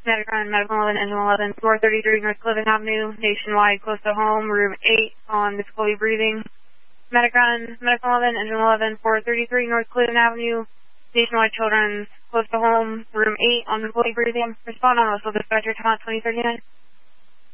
Medicron, Medical 11, Engine 11, 433 North Cleveland Avenue, Nationwide, close to home, room 8 on difficulty breathing. Medicron, Medical 11, Engine 11, 433 North Cleveland Avenue, Nationwide Children's, close to home, room 8 on difficulty breathing. Respond on also dispatcher, time 2039.